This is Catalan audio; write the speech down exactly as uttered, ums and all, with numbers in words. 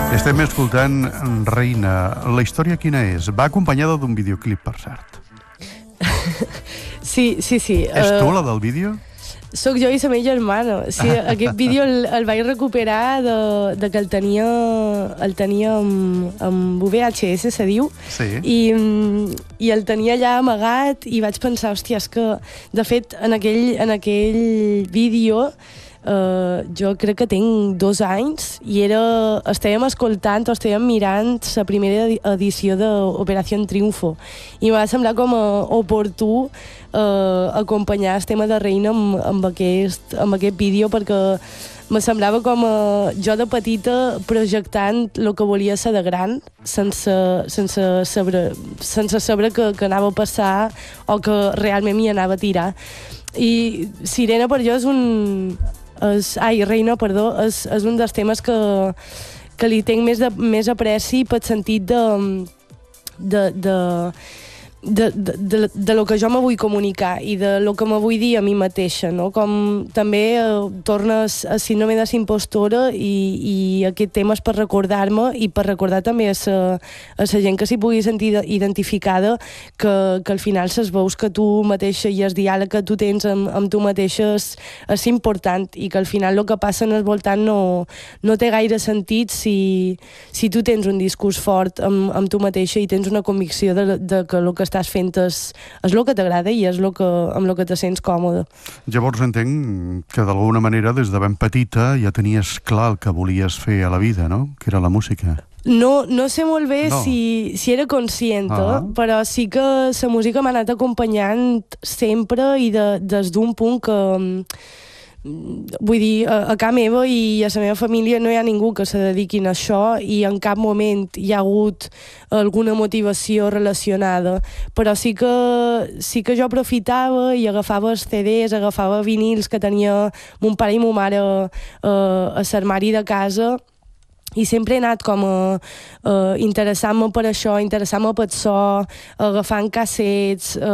Estem escoltant Reina. La història quina és? Va acompanyada d'un videoclip, per cert. Sí, sí, sí. És tu, la del vídeo? Soc jo i la meva germana. Sí, aquest vídeo el, el vaig recuperar de, de que el tenia, el tenia amb, amb V H S, se diu, Sí. i, i el tenia allà amagat i vaig pensar, hòstia, és que, de fet, en aquell, en aquell vídeo Uh, jo crec que tinc dos anys i era, estàvem escoltant o estàvem mirant la primera edició d'Operació Triunfo i m'ha semblat com a oportú uh, acompanyar el tema de Reina amb, amb, aquest, amb aquest vídeo, perquè me semblava com a, jo de petita projectant el que volia ser de gran sense, sense saber, sense saber que, que anava a passar o que realment m'hi anava a tirar. I Sirena per jo és un... És, ai, Reina, perdó, és, és un dels temes que, que li tenc més, de, més apreci pel sentit de, de, de, de, de, de, de lo que jo me vull comunicar i de lo que me vull dir a mi mateixa, no? Com també eh, tornes a síndrome de l'impostora i, i aquest tema és per recordar-me i per recordar també a la, a la gent que s'hi pugui sentir identificada que, que al final les veus que tu mateixa i el diàleg que tu tens amb, amb tu mateixa és, és important i que al final el que passa en el voltant no, no té gaire sentit si, si tu tens un discurs fort amb, amb tu mateixa i tens una convicció de, de que el que estàs fent és, és el que t'agrada i és el que, amb el que te sents còmode. Llavors entenc que d'alguna manera des de ben petita ja tenies clar el que volies fer a la vida, no? Que era la música. No, no sé molt bé no. si, si era conscient, ah. però sí que la música m'ha anat acompanyant sempre i de, des d'un punt que... Vull dir, a, a casa meva i a la meva família no hi ha ningú que se dediquin a això i en cap moment hi ha hagut alguna motivació relacionada, però sí que, sí que jo aprofitava i agafava els C Ds, agafava vinils que tenia mon pare i mon mare a, a l'armari de casa i sempre he anat com a, a interessant-me per això, interessant-me pel so, agafant cassets,